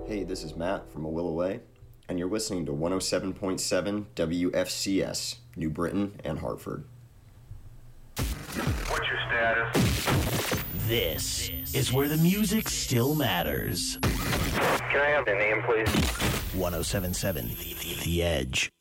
Hey, this is Matt from Awilaway, and you're listening to 107.7 WFCS, New Britain and Hartford. What's your status? This is where the music still matters. Can I have the name, please? 107.7 The Edge.